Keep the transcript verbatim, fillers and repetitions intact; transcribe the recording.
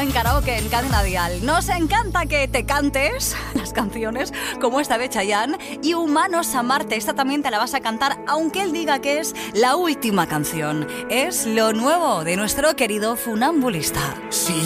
en karaoke en Cadena Dial. Nos encanta que te cantes las canciones como esta de Chayanne y Humanos a Marte. Esta también te la vas a cantar aunque él diga que es la última canción. Es lo nuevo de nuestro querido funambulista. Sí.